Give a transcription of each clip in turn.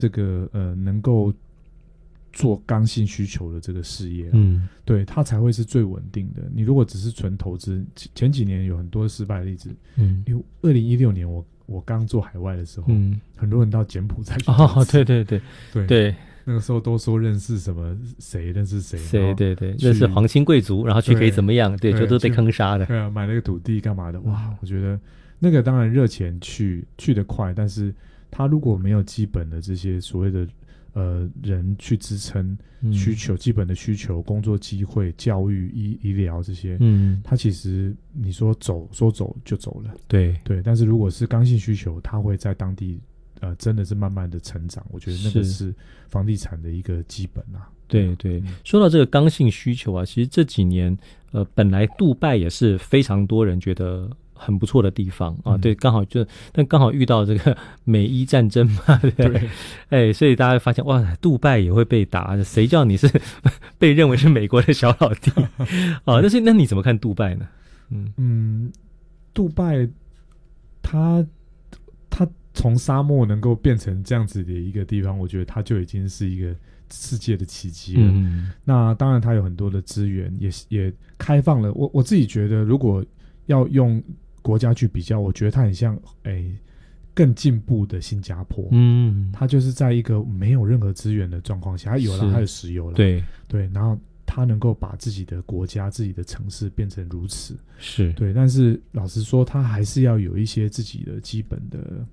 这个能够做刚性需求的这个事业对，它才会是最稳定的。你如果只是纯投资，前几年有很多失败的例子，因为2016年我刚做海外的时候，很多人到柬埔寨去投资， 对， 那个时候都说认识什么谁认识谁， 对，认识皇亲贵族，然后去可以怎么样，对，就都被坑杀的。 对啊，买了个土地干嘛的，哇，我觉得那个当然热钱去得快，但是他如果没有基本的这些所谓的人去支撑需求，基本的需求，工作机会、教育、医疗这些，他其实你说走就走了，对。但是如果是刚性需求，他会在当地真的是慢慢的成长，我觉得那个是房地产的一个基本啊。 对，说到这个刚性需求啊，其实这几年本来杜拜也是非常多人觉得很不错的地方啊，对，但刚好遇到这个美伊战争嘛，对，所以大家发现哇，杜拜也会被打，谁叫你是被认为是美国的小老弟啊？那你怎么看杜拜呢？ 杜拜它从沙漠能够变成这样子的一个地方，我觉得它就已经是一个世界的奇迹了。那当然它有很多的资源，也开放了。我自己觉得，如果要用国家去比较，我觉得它很像更进步的新加坡。它就是在一个没有任何资源的状况下，它有了，它有石油了，对，然后它能够把自己的国家、自己的城市变成如此，是对。但是老实说，它还是要有一些自己的基本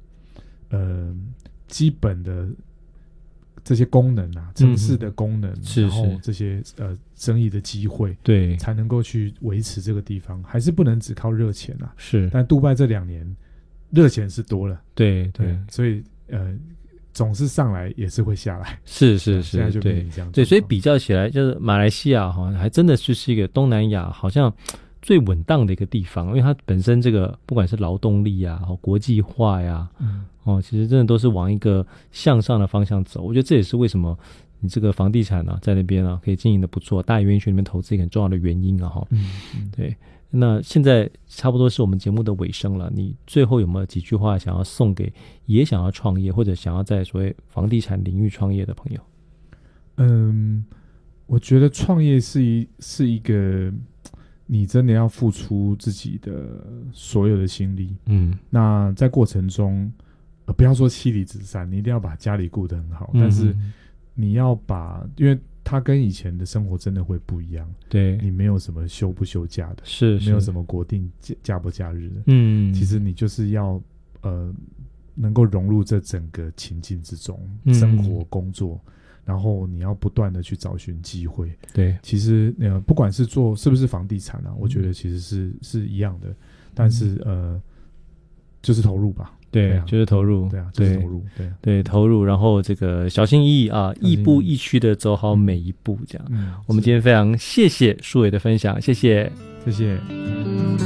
的这些功能啊，城市的功能，然后这些生意的机会，对，才能够去维持这个地方，还是不能只靠热钱啊。是，但杜拜这2年热钱是多了，对，所以总是上来也是会下来，是，现在就变成这样。 对，所以比较起来，就是马来西亚好像还真的就是一个东南亚好像最稳当的一个地方，因为它本身这个不管是劳动力啊、国际化呀，其实真的都是往一个向上的方向走。我觉得这也是为什么你这个房地产啊，在那边啊可以经营的不错，大家也愿意去那边投资一个很重要的原因啊。对。那现在差不多是我们节目的尾声了，你最后有没有几句话想要送给也想要创业或者想要在所谓房地产领域创业的朋友？ 我觉得创业是一个你真的要付出自己的所有的心力，那在过程中不要说妻离子散，你一定要把家里顾得很好，但是你要因为它跟以前的生活真的会不一样，对，你没有什么休不休假的，是没有什么国定假不假日的，其实你就是要能够融入这整个情境之中，生活工作，然后你要不断的去找寻机会。对，其实不管是做是不是房地产啊，我觉得其实是一样的，但是就是投入吧。对，就是投入，就是投入，对，投入，然后这个小心翼翼啊，亦步亦趋的走好每一步，这样。我们今天非常谢谢书伟的分享，谢谢。